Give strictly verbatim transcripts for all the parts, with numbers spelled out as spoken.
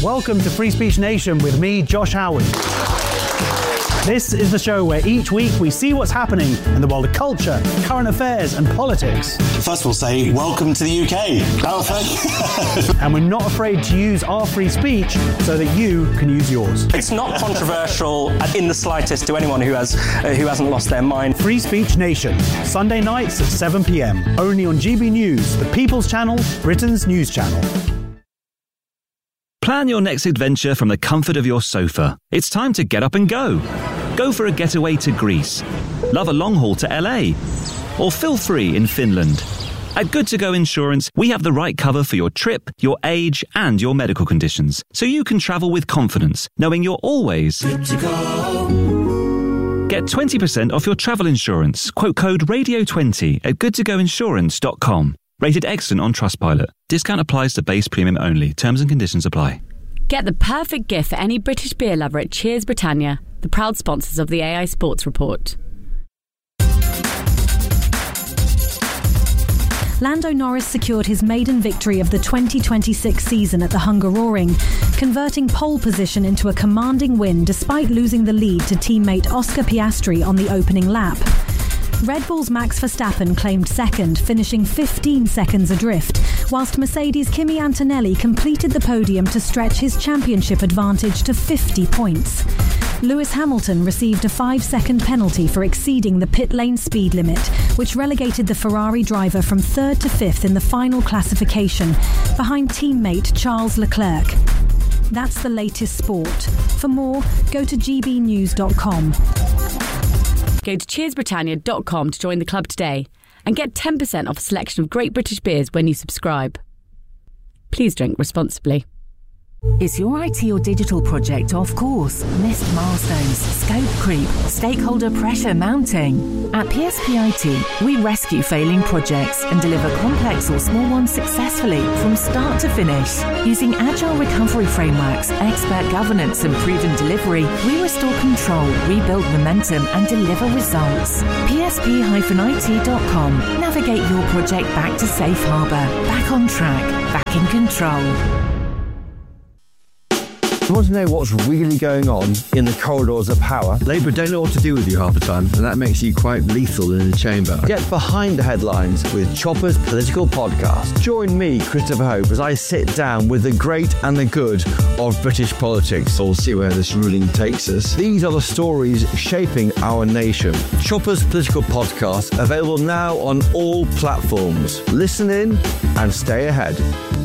Welcome to Free Speech Nation with me, Josh Howard. This is the show where each week we see what's happening in the world of culture, current affairs and politics. First we'll say, welcome to the U K. Oh, thank you. And we're not afraid to use our free speech so that you can use yours. It's not controversial in the slightest to anyone who has uh, who hasn't lost their mind. Free Speech Nation, Sunday nights at seven p.m. Only on G B News, the People's Channel, Britain's news channel. Plan your next adventure from the comfort of your sofa. It's time to get up and go. Go for a getaway to Greece. Love a long haul to L A. Or feel free in Finland. At Good To Go Insurance, we have the right cover for your trip, your age, and your medical conditions, so you can travel with confidence, knowing you're always good to go. Get twenty percent off your travel insurance. Quote code radio twenty at good to go insurance dot com. Rated excellent on Trustpilot. Discount applies to base premium only. Terms and conditions apply. Get the perfect gift for any British beer lover at Cheers Britannia, the proud sponsors of the A I Sports Report. Lando Norris secured his maiden victory of the twenty twenty-six season at the Hungaroring, converting pole position into a commanding win despite losing the lead to teammate Oscar Piastri on the opening lap. Red Bull's Max Verstappen claimed second, finishing fifteen seconds adrift, whilst Mercedes' Kimi Antonelli completed the podium to stretch his championship advantage to fifty points. Lewis Hamilton received a five-second penalty for exceeding the pit lane speed limit, which relegated the Ferrari driver from third to fifth in the final classification, behind teammate Charles Leclerc. That's the latest sport. For more, go to g b news dot com. Go to cheers britannia dot com to join the club today and get ten percent off a selection of great British beers when you subscribe. Please drink responsibly. Is your I T or digital project off course? Missed milestones, scope creep, stakeholder pressure mounting? At P S P I T, we rescue failing projects and deliver complex or small ones successfully from start to finish. Using agile recovery frameworks, expert governance and proven delivery, we restore control, rebuild momentum and deliver results. P S P I T dot com. Navigate your project back to safe harbour, back on track, back in control. You want to know what's really going on in the corridors of power? Labour don't know what to do with you half the time, and that makes you quite lethal in the chamber. Get behind the headlines with Chopper's Political Podcast. Join me, Christopher Hope, as I sit down with the great and the good of British politics. We'll see where this ruling takes us. These are the stories shaping our nation. Chopper's Political Podcast, available now on all platforms. Listen in and stay ahead.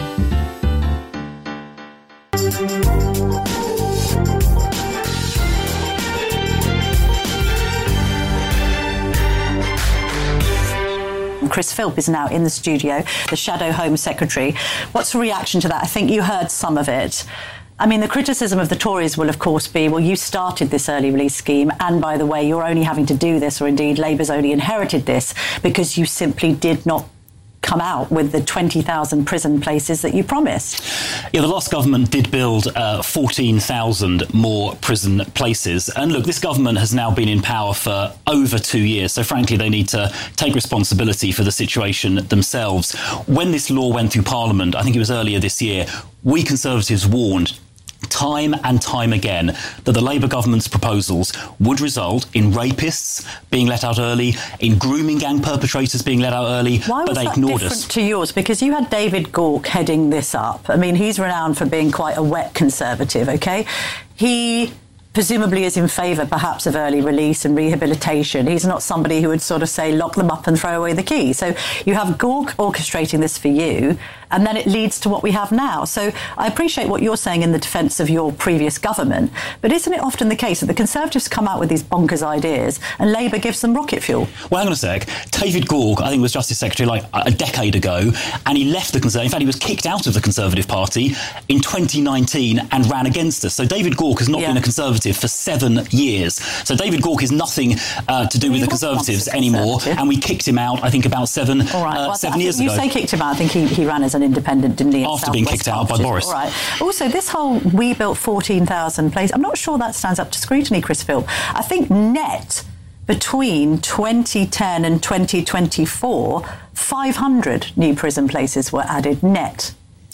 Chris Philp is now in the studio, the Shadow Home Secretary. What's the reaction to that? I think you heard some of it. I mean, the criticism of the Tories will, of course, be, well, you started this early release scheme, and by the way, you're only having to do this, or indeed Labour's only inherited this, because you simply did not come out with the twenty thousand prison places that you promised. Yeah, the last government did build uh, fourteen thousand more prison places. And look, this government has now been in power for over two years. So frankly, they need to take responsibility for the situation themselves. When this law went through Parliament, I think it was earlier this year, we Conservatives warned time and time again that the Labour government's proposals would result in rapists being let out early, in grooming gang perpetrators being let out early, Why but was they that ignored different us. to yours? Because you had David Gauke heading this up. I mean, he's renowned for being quite a wet Conservative, OK? He presumably is in favour, perhaps, of early release and rehabilitation. He's not somebody who would sort of say, lock them up and throw away the key. So you have Gauke orchestrating this for you, and then it leads to what we have now. So I appreciate what you're saying in the defence of your previous government, but isn't it often the case that the Conservatives come out with these bonkers ideas and Labour gives them rocket fuel? Well, hang on a sec. David Gauke, I think, was Justice Secretary like a decade ago, and he left the Conservative. In fact, he was kicked out of the Conservative Party in twenty nineteen and ran against us. So David Gauke has not yeah. been a Conservative for seven years. So David Gauke is nothing uh, to do he with the Conservatives anymore, and we kicked him out, I think, about seven, All right. uh, well, seven years you ago. You say kicked him out. I think he, he ran as an independent, didn't he? After being kicked out by Boris. All right. Also, this whole we built fourteen thousand places, I'm not sure that stands up to scrutiny, Chris Philp. I think net between twenty ten and twenty twenty-four, five hundred new prison places were added net.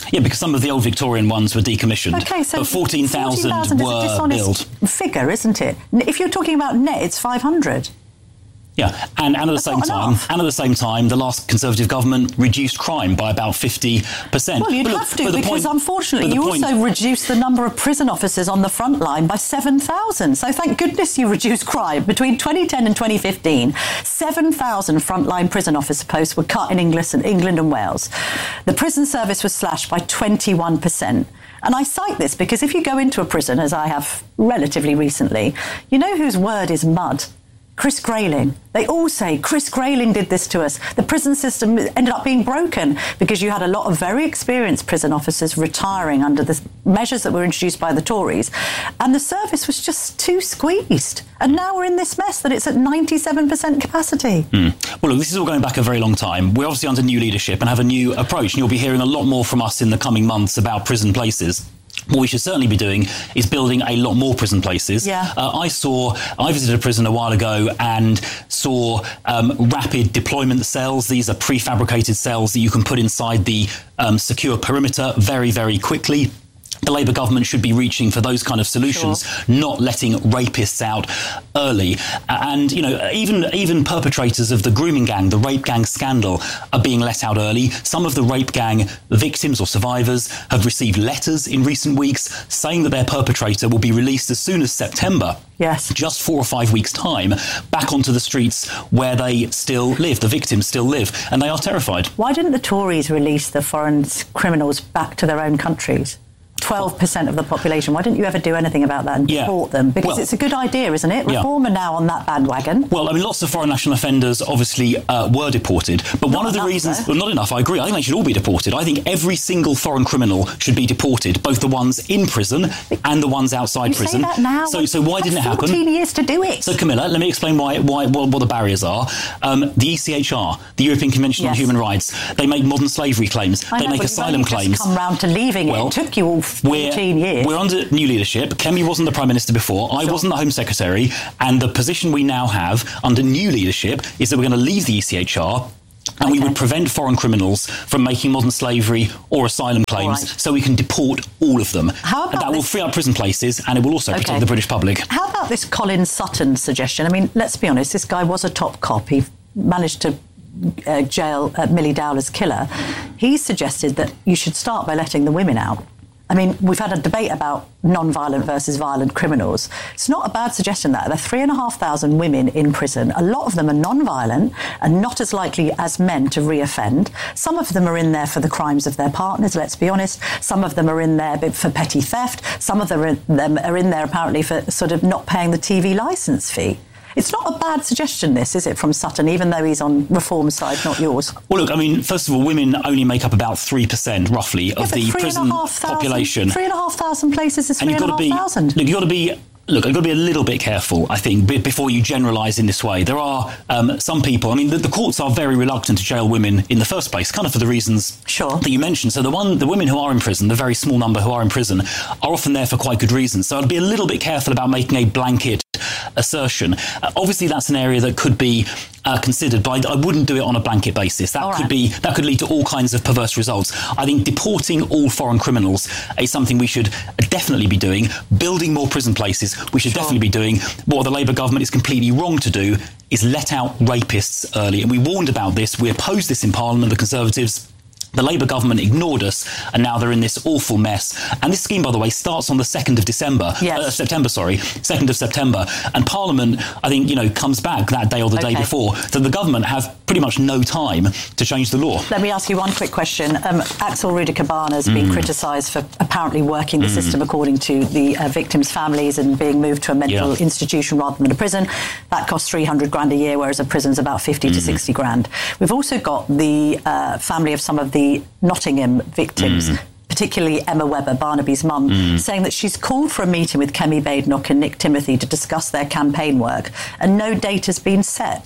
Yeah, because some of the old Victorian ones were decommissioned. Okay, so but fourteen thousand were is a dishonest built. figure, isn't it? If you're talking about net, it's five hundred. Yeah, and, and at the That's same not time, enough. and at the same time, the last Conservative government reduced crime by about fifty percent. Well, you'd But look, have to, but the because point- unfortunately but the you point- also reduced the number of prison officers on the front line by seven thousand. So thank goodness you reduced crime. Between twenty ten and twenty fifteen, seven thousand frontline prison officer posts were cut in England and, England and Wales. The prison service was slashed by twenty-one percent. And I cite this because if you go into a prison, as I have relatively recently, you know whose word is mud? Chris Grayling. They all say Chris Grayling did this to us. The prison system ended up being broken because you had a lot of very experienced prison officers retiring under the measures that were introduced by the Tories, and the service was just too squeezed. And now we're in this mess that it's at ninety-seven percent capacity. Mm. Well, look, this is all going back a very long time. We're obviously under new leadership and have a new approach, and you'll be hearing a lot more from us in the coming months about prison places. What we should certainly be doing is building a lot more prison places. Yeah. Uh, I saw, I visited a prison a while ago and saw um, rapid deployment cells. These are prefabricated cells that you can put inside the um, secure perimeter very, very quickly. The Labour government should be reaching for those kind of solutions, sure. not letting rapists out early. And, you know, even even perpetrators of the grooming gang, the rape gang scandal, are being let out early. Some of the rape gang victims or survivors have received letters in recent weeks saying that their perpetrator will be released as soon as September. Yes. Just four or five weeks' time, back onto the streets where they still live, the victims still live, and they are terrified. Why didn't the Tories release the foreign criminals back to their own countries? twelve percent of the population. Why didn't you ever do anything about that and yeah. deport them? Because well, it's a good idea, isn't it? Reform yeah. are now on that bandwagon. Well, I mean, lots of foreign national offenders obviously uh, were deported, but not one of the enough, reasons... though. Well, not enough, I agree. I think they should all be deported. I think every single foreign criminal should be deported, both the ones in prison and the ones outside you prison. Say that now. So, so why didn't it happen? fourteen years to do it. So, Camilla, let me explain why, why what, what the barriers are. Um, the E C H R, the European Convention yes. on Human Rights, they make modern slavery claims. I they know, make but asylum you've only claims. Just come round to leaving well, it. It took you all fourteen we're, years. We're under new leadership. Kemi wasn't the Prime Minister before. I sure. wasn't the Home Secretary. And the position we now have under new leadership is that we're going to leave the E C H R and okay. we would prevent foreign criminals from making modern slavery or asylum claims right. so we can deport all of them. How about and that this? will free up prison places and it will also okay. protect the British public. How about this Colin Sutton suggestion? I mean, let's be honest, this guy was a top cop. He managed to uh, jail uh, Millie Dowler's killer. He suggested that you should start by letting the women out. I mean, we've had a debate about non-violent versus violent criminals. It's not a bad suggestion that. There are three and a half thousand women in prison. A lot of them are non-violent and not as likely as men to reoffend. Some of them are in there for the crimes of their partners, let's be honest. Some of them are in there for petty theft. Some of them are in there apparently for sort of not paying the T V licence fee. It's not a bad suggestion, this, is it, from Sutton, even though he's on Reform's side, not yours? Well, look, I mean, first of all, women only make up about three percent, roughly, yeah, of the prison population. Three and a half thousand places is and three and a half be, thousand. Look, you've got to be... Look, you've got to be a little bit careful, I think, before you generalise in this way. There are um, some people... I mean, the, the courts are very reluctant to jail women in the first place, kind of for the reasons sure. that you mentioned. So the one, the women who are in prison, the very small number who are in prison, are often there for quite good reasons. So I'd be a little bit careful about making a blanket assertion. Uh, obviously, that's an area that could be uh, considered, but I, I wouldn't do it on a blanket basis. That all could right. be that could lead to all kinds of perverse results. I think deporting all foreign criminals is something we should definitely be doing. Building more prison places, we should sure. definitely be doing. What the Labour government is completely wrong to do is let out rapists early. And we warned about this. We opposed this in Parliament, the Conservatives. The Labour government ignored us, and now they're in this awful mess. And this scheme, by the way, starts on the second of December. Yes. Uh, September, sorry. second of September. And Parliament, I think, you know, comes back that day or the okay. day before. So the government have pretty much no time to change the law. Let me ask you one quick question. Um, Axel Ruda-Cabana has mm. been criticised for apparently working the mm. system according to the uh, victims' families and being moved to a mental yeah. institution rather than a prison. That costs three hundred grand a year, whereas a prison's about fifty mm. to sixty grand. We've also got the uh, family of some of the Nottingham victims, mm. particularly Emma Webber, Barnaby's mum, mm. saying that she's called for a meeting with Kemi Badenoch and Nick Timothy to discuss their campaign work, and no date has been set.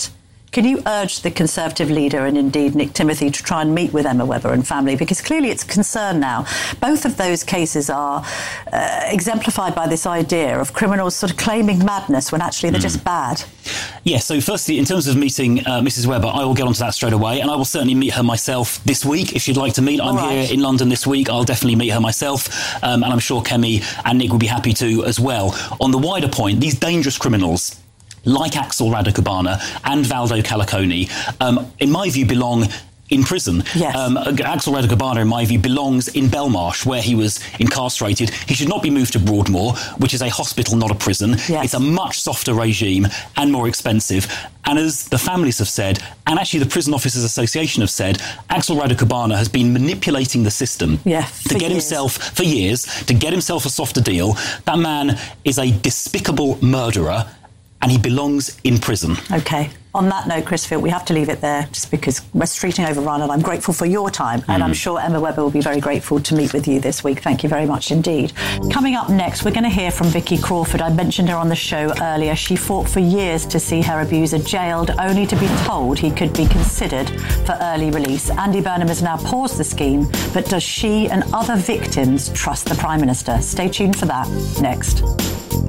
Can you urge the Conservative leader and indeed Nick Timothy to try and meet with Emma Webber and family? Because clearly it's a concern now. Both of those cases are uh, exemplified by this idea of criminals sort of claiming madness when actually they're mm. just bad. Yeah, so firstly, in terms of meeting uh, Missus Webber, I will get onto that straight away, and I will certainly meet her myself this week if she'd like to meet. I'm right. here in London this week. I'll definitely meet her myself, um, and I'm sure Kemi and Nick will be happy to as well. On the wider point, these dangerous criminals like Axel Radicobana and Valdo Calicone, um, in my view, belong in prison. Yes. Um, Axel Radicobana, in my view, belongs in Belmarsh, where he was incarcerated. He should not be moved to Broadmoor, which is a hospital, not a prison. Yes. It's a much softer regime and more expensive. And as the families have said, and actually the Prison Officers Association have said, Axel Radicobana has been manipulating the system yeah, to get years. himself, for years, to get himself a softer deal. That man is a despicable murderer, and he belongs in prison. OK. On that note, Chris Field, we have to leave it there just because we're streeting overrun, and I'm grateful for your time. And mm. I'm sure Emma Webber will be very grateful to meet with you this week. Thank you very much indeed. Coming up next, we're going to hear from Vicky Crawford. I mentioned her on the show earlier. She fought for years to see her abuser jailed, only to be told he could be considered for early release. Andy Burnham has now paused the scheme, but does she and other victims trust the Prime Minister? Stay tuned for that next.